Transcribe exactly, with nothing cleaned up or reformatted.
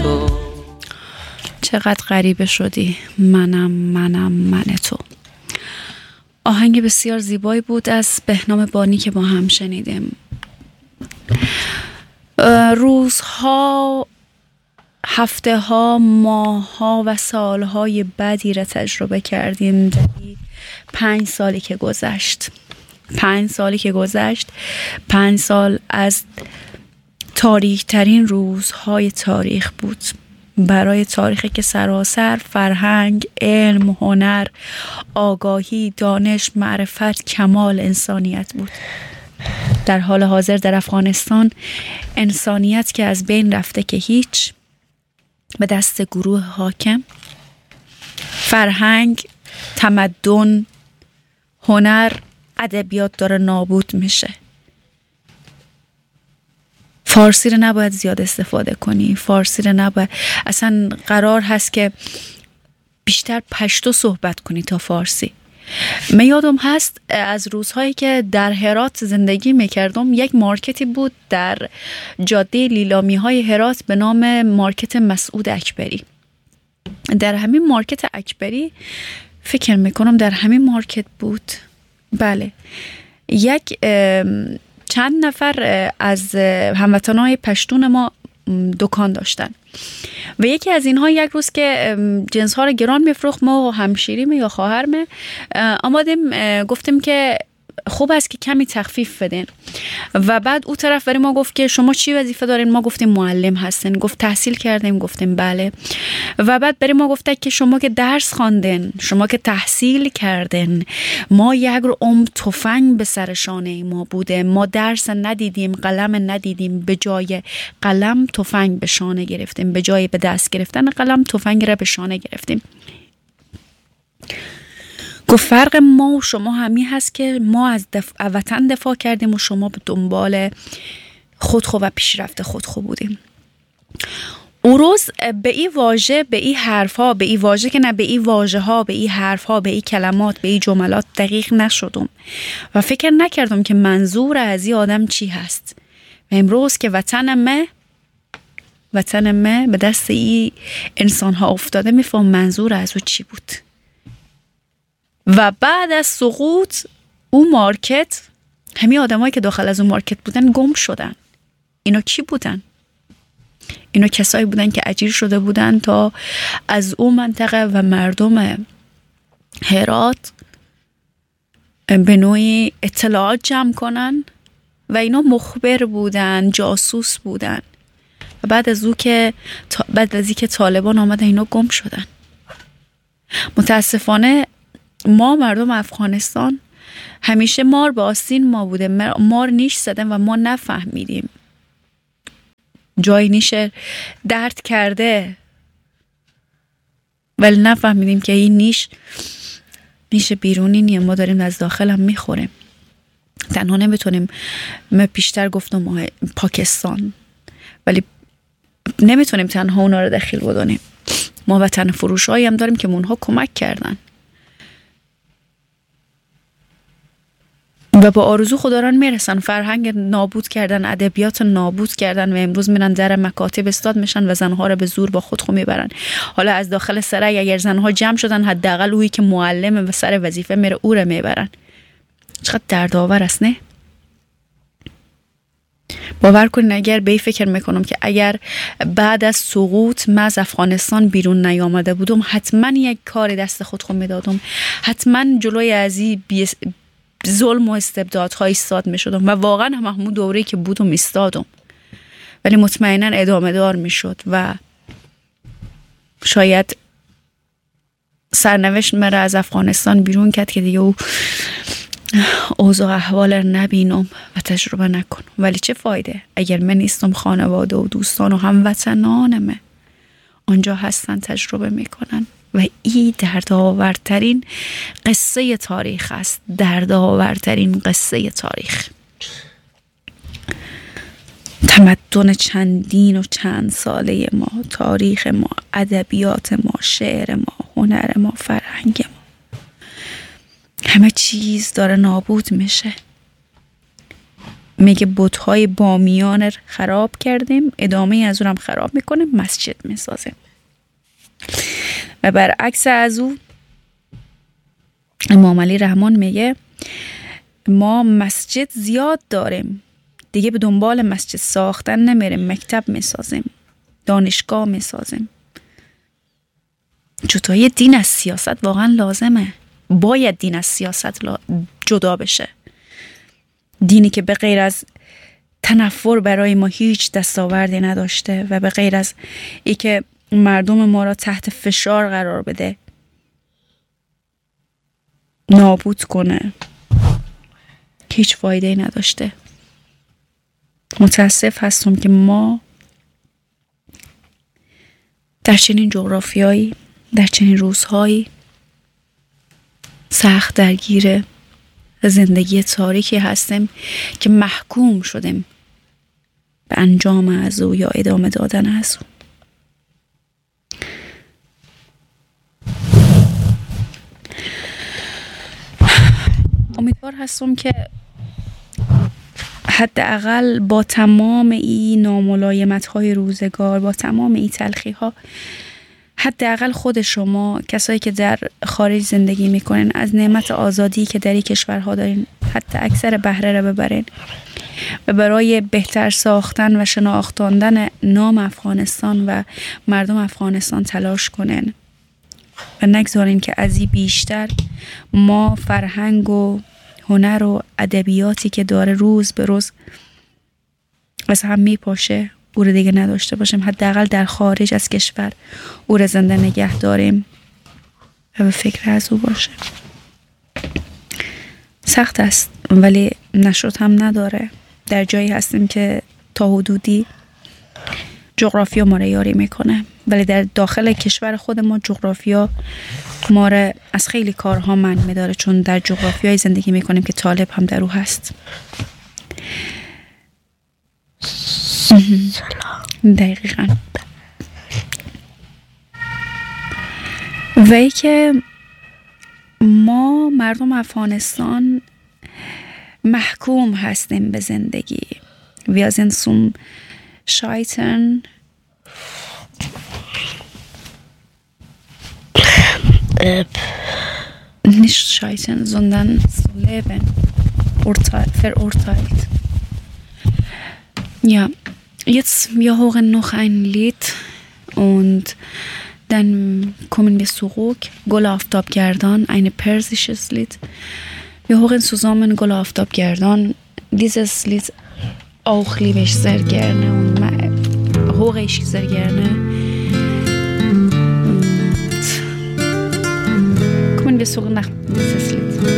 تو. چقدر غریبه شدی، منم منم من تو. آهنگ بسیار زیبایی بود از بهنام بانی که با هم شنیدیم. روزها، هفته ها، ماه ها و سال های بدی را تجربه کردیم در پنج سالی که گذشت. پنج سالی که گذشت پنج سال از تاریک ترین روزهای تاریخ بود برای تاریخی که سراسر فرهنگ، علم، هنر، آگاهی، دانش، معرفت، کمال انسانیت بود. در حال حاضر در افغانستان انسانیت که از بین رفته که هیچ، به دست گروه حاکم. فرهنگ، تمدن، هنر، ادبیات داره نابود میشه. فارسی رو نباید زیاد استفاده کنی، فارسی رو نباید، اصلا قرار هست که بیشتر پشتو صحبت کنی تا فارسی. من یادم هست از روزهایی که در هرات زندگی میکردم، یک مارکتی بود در جاده لیلامی های هرات به نام مارکت مسعود اکبری. در همین مارکت اکبری، فکر میکنم در همین مارکت بود، بله، یک چند نفر از هموطنان پشتون ما دکان داشتن و یکی از اینها یک روز که جنس ها رو گران میفروخت، ما همشیریم یا خواهرم آمادیم گفتیم که خوب است که کمی تخفیف بدین و بعد او طرف برای ما گفت که شما چی وظیفه دارین؟ ما گفتیم معلم هستین. گفت تحصیل کردیم؟ گفتیم بله. و بعد برای ما گفت که شما که درس خواندین، شما که تحصیل کردین، ما یک رو ام تفنگ به سر شانه ما بوده، ما درس ندیدیم، قلم ندیدیم، به جای قلم تفنگ به شانه گرفتیم، به جای به دست گرفتن قلم تفنگ را به شانه گرفتیم. گفت فرق ما و شما همین هست که ما از دفع وطن دفاع کردیم و شما به دنبال خودخو و پیشرفت خودخو بودیم. اون روز به این واژه، به این حرف ها، به این واژه که نه، به این واژه ها، به این حرف ها، به این کلمات، به این جملات دقیق نشدم و فکر نکردم که منظور از این آدم چی هست. و امروز که وطن ما وطن ما به دست این انسان ها افتاده، میفهم منظور از او چی بود. و بعد از سقوط اون مارکت، همین آدمایی که داخل از اون مارکت بودن گم شدن. اینا کی بودن؟ اینا کسایی بودن که اجیر شده بودن تا از اون منطقه و مردم هرات به نوعی اطلاعات جمع کنن و اینا مخبر بودن، جاسوس بودن. و بعد از او که بعد از اینکه طالبان آمدن اینا گم شدن. متاسفانه ما مردم افغانستان همیشه مار به آستین ما بوده، مار نیش زدن و ما نفهمیدیم. جای نیش درد کرده ولی نفهمیدیم که این نیش نیش بیرونی نیه، ما داریم از داخل هم میخوریم. تنها نمیتونیم، من پیشتر گفتم پاکستان، ولی نمیتونیم تنها اونا رو دخیل بدونیم. ما وطن فروش هایی هم داریم که اونها کمک کردن و با آرزو خوداران میرسن، فرهنگ نابود کردن، ادبیات نابود کردن و امروز میرن در مکاتب استاد میشن و زنها رو به زور با خود خو میبرن. حالا از داخل سرای اگر زنها جمع شدن، حداقل اویی که معلمه و سر وظیفه میره او رو میبرن. چقدر دردآور است نه؟ باور کنین اگر به این فکر میکنم که اگر بعد از سقوط من از افغانستان بیرون نیامده بودم، حتما یک کار دست خود خو میدادم، حتما جلوی ازی بی ظلم و استبدادها ایستاد می شدم و واقعا هم همون دوره که بودم ایستادم، ولی مطمئنا ادامه دار می شد و شاید سرنوشت مرا از افغانستان بیرون کرد که دیگه او اوضاع احوال رو نبینم و تجربه نکنم. ولی چه فایده اگر من نیستم، خانواده و دوستان و هموطنانم آنجا هستن تجربه میکنن و این دردآورترین قصه تاریخ است. دردآورترین قصه تاریخ، تمدن چندین و چند ساله ما، تاریخ ما، ادبیات ما، شعر ما، هنر ما، فرهنگ ما، همه چیز داره نابود میشه. میگه بت‌های بامیان رو خراب کردیم، ادامه از اونم خراب میکنیم، مسجد میسازیم. و برعکس از او امام علی رحمان میگه ما مسجد زیاد داریم، دیگه به دنبال مسجد ساختن نمیریم، مکتب میسازیم، دانشگاه میسازیم. جدای دین از سیاست واقعا لازمه. باید دین از سیاست جدا بشه. دینی که به غیر از تنفر برای ما هیچ دستاوردی نداشته و به غیر از ای که مردم ما را تحت فشار قرار بده، نابود کنه، هیچ فایده نداشته. متاسف هستم که ما در چنین جغرافیایی، در چنین روزهایی سخت درگیر زندگی تاریکی هستیم که محکوم شدیم به انجام از او یا ادامه دادن از او. امیدوار هستم که حداقل با تمام این ناملایمت های روزگار، با تمام این تلخی ها، حداقل خود شما کسایی که در خارج زندگی میکنین از نعمت آزادی که در این کشورها دارین حتی اکثر بهره رو ببرین و برای بهتر ساختن و شناختاندن نام افغانستان و مردم افغانستان تلاش کنین و نگذارین که از این بیشتر ما فرهنگ و هنر و ادبیاتی که داره روز به روز از هم میپاشه او رو دیگه نداشته باشیم. حداقل در خارج از کشور او رو زنده نگه داریم و به فکر از او باشیم. سخت است ولی نشد هم نداره. در جایی هستیم که تا حدودی جغرافیا ما رو یاری میکنه، ولی در داخل کشور خود ما جغرافیا ما رو از خیلی کارها منع میداره، چون در جغرافیای زندگی میکنیم که طالب هم در او هست. دقیقاً. و ای که ما مردم افغانستان محکوم هستیم به زندگی. Wir sind zum Scheitern nicht scheitern, sondern zu leben verurteilt. Ja, jetzt wir hören noch ein Lied und dann kommen wir zurück. Gul Aftabgerdan, ein persisches Lied. Wir hören zusammen Gul Aftabgerdan. Dieses Lied auch liebe ich sehr gerne und höre ich sehr gerne. Und kommen wir zurück nach dieses Lied.